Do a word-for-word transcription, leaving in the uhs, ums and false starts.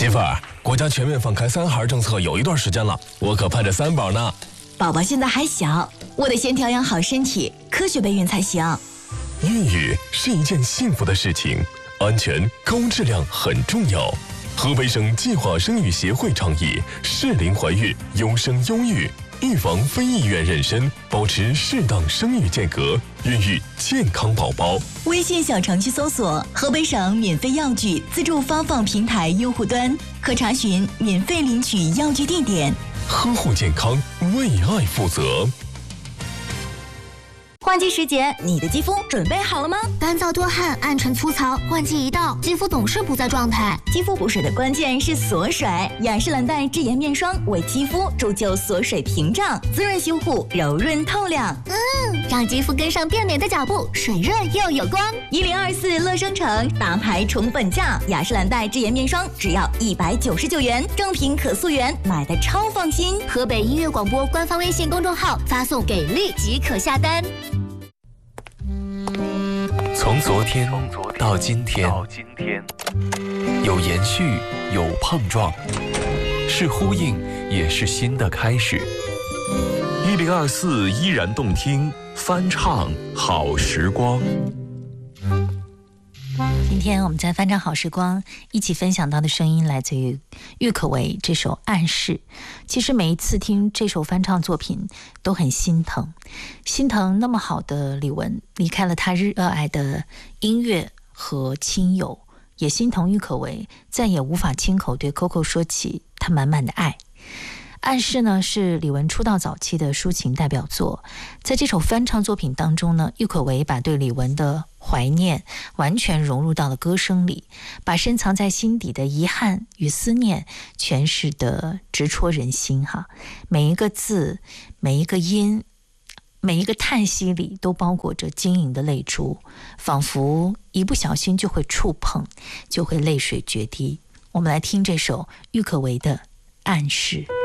媳妇儿，国家全面放开三孩政策有一段时间了，我可盼着三宝呢。 宝宝现在还小，我得先调养好身体，科学备孕才行。 孕育是一件幸福的事情，安全高质量很重要。河北省计划生育协会倡议适龄怀孕，优生优育，预防非意愿妊娠，保持适当生育间隔，孕育健康宝宝。 微信小程序搜索河北省免费药具自助发放平台用户端，可查询免费领取药具地点。 呵护健康，为爱负责。 换季时节，你的肌肤准备好了吗？ 干燥多汗、暗沉粗糙，换季一到，肌肤总是不在状态。 肌肤补水的关键是锁水，雅诗兰黛智颜面霜为肌肤铸就锁水屏障，滋润修护，柔润透亮。 嗯，让肌肤跟上变美的脚步，水润又有光。 一零二四乐生城大牌宠本价，雅诗兰黛智颜面霜只要一百九十九元，正品可溯源，买的超放心。 河北音乐广播官方微信公众号发送给力即可下单。 从昨天到今天，有延续，有碰撞，是呼应，也是新的开始。一零二四依然动听，翻唱好时光。 今天我们在翻唱好时光一起分享到的声音来自于郁可唯这首《暗示》。其实每一次听这首翻唱作品都很心疼，心疼那么好的李玟离开了他热爱的音乐和亲友，也心疼郁可唯再也无法亲口对 Coco 说起他满满的爱。暗示呢是李玟出道早期的抒情代表作，在这首翻唱作品当中呢，郁可唯把对李玟的怀念完全融入到了歌声里，把深藏在心底的遗憾与思念诠释得直戳人心哈。每一个字，每一个音，每一个叹息里都包裹着晶莹的泪珠，仿佛一不小心就会触碰，就会泪水决堤。我们来听这首郁可唯的《暗示》。